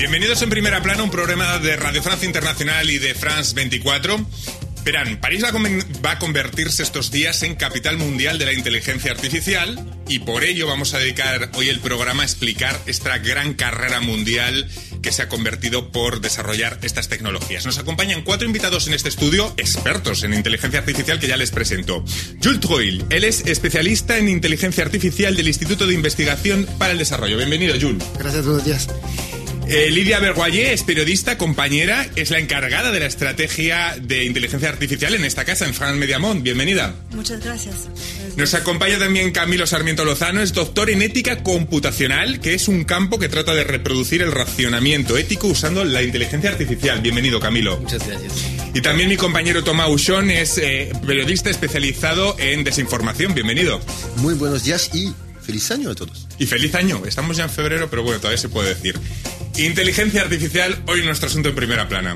Bienvenidos en Primera Plana, un programa de Radio Francia Internacional y de France 24. Verán, París va a convertirse estos días en capital mundial de la inteligencia artificial y por ello vamos a dedicar hoy el programa a explicar esta gran carrera mundial que se ha convertido por desarrollar estas tecnologías. Nos acompañan 4 invitados en este estudio, expertos en inteligencia artificial, que ya les presento. Jules Trouille, él es especialista en inteligencia artificial del Instituto de Investigación para el Desarrollo. Bienvenido, Jules. Gracias, buenos días. Lidia Bergoyer es periodista, compañera, es la encargada de la estrategia de inteligencia artificial en esta casa, en France Media Monde. Bienvenida. Muchas gracias. Nos acompaña también Camilo Sarmiento Lozano, es doctor en ética computacional, que es un campo que trata de reproducir el racionamiento ético usando la inteligencia artificial. Bienvenido, Camilo. Muchas gracias. Y también mi compañero Tomás Huchon es periodista especializado en desinformación. Bienvenido. Muy buenos días y feliz año a todos. Y feliz año. Estamos ya en febrero, pero bueno, todavía se puede decir. Inteligencia artificial, hoy nuestro asunto en Primera Plana.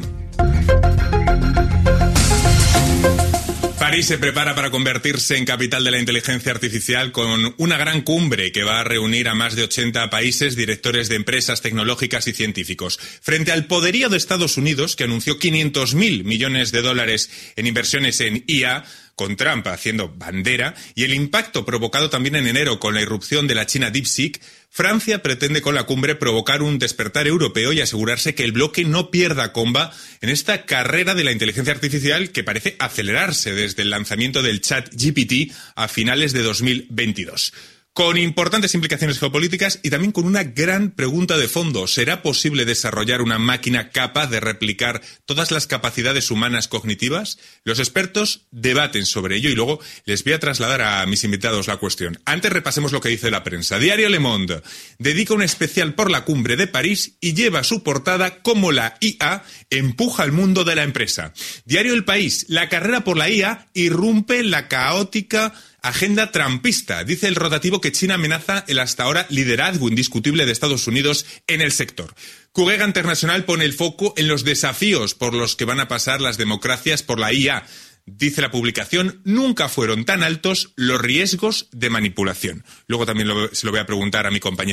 París se prepara para convertirse en capital de la inteligencia artificial con una gran cumbre que va a reunir a más de 80 países, directores de empresas tecnológicas y científicos. Frente al poderío de Estados Unidos, que anunció 500.000 millones de dólares en inversiones en IA, con Trump haciendo bandera, y el impacto provocado también en enero con la irrupción de la China DeepSeek, Francia pretende con la cumbre provocar un despertar europeo y asegurarse que el bloque no pierda comba en esta carrera de la inteligencia artificial que parece acelerarse desde el lanzamiento del ChatGPT a finales de 2022. Con importantes implicaciones geopolíticas y también con una gran pregunta de fondo. ¿Será posible desarrollar una máquina capaz de replicar todas las capacidades humanas cognitivas? Los expertos debaten sobre ello y luego les voy a trasladar a mis invitados la cuestión. Antes repasemos lo que dice la prensa. Diario Le Monde dedica un especial por la cumbre de París y lleva su portada cómo la IA empuja al mundo de la empresa. Diario El País, la carrera por la IA irrumpe la caótica agenda trumpista. Dice el rotativo que China amenaza el hasta ahora liderazgo indiscutible de Estados Unidos en el sector. Cugega Internacional pone el foco en los desafíos por los que van a pasar las democracias por la IA. Dice la publicación, nunca fueron tan altos los riesgos de manipulación. Luego también se lo voy a preguntar a mi compañero